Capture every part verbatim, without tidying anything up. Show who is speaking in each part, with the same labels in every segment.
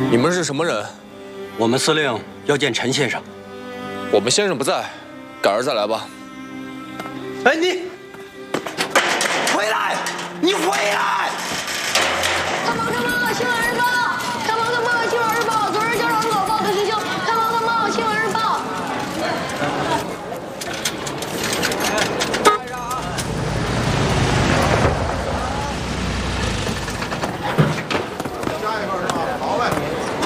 Speaker 1: 你们是什么人？
Speaker 2: 我们司令要见陈先生。
Speaker 1: 我们先生不在，改日再来吧。
Speaker 2: 哎，你回来！你回来！
Speaker 3: 看报看报，新闻日报！看报看报，新闻日报！昨日教场口报的师兄，看报看报，新闻日报！
Speaker 4: 下一份是吧？好嘞。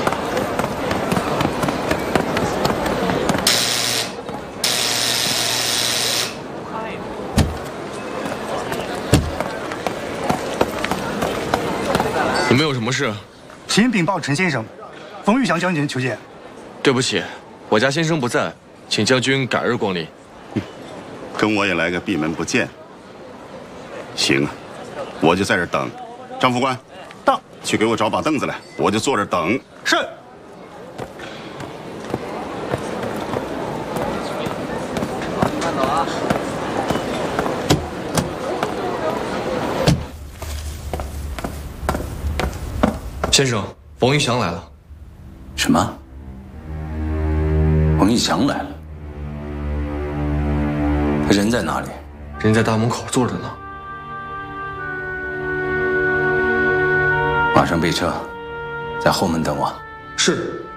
Speaker 1: 你们有什么事？
Speaker 5: 请禀报陈先生，冯玉祥将军求见。
Speaker 1: 对不起，我家先生不在，请将军改日光临。
Speaker 4: 跟我也来个闭门不见。行啊，我就在这儿等。张副官，
Speaker 5: 到，
Speaker 4: 去给我找把凳子来，我就坐这儿等。
Speaker 5: 是。
Speaker 1: 先生，冯玉祥来了。
Speaker 2: 什么？冯玉祥来了？他人在哪里？
Speaker 1: 人在大门口坐着呢。
Speaker 2: 马上备车，在后门等我。
Speaker 1: 是。